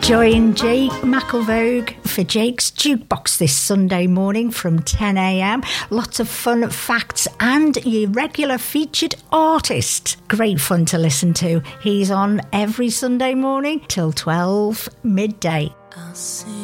Join Jake McElvogue for Jake's Jukebox this Sunday morning from 10 a.m. Lots of fun facts and your regular featured artist. Great fun to listen to. He's on every Sunday morning till 12 midday. I'll see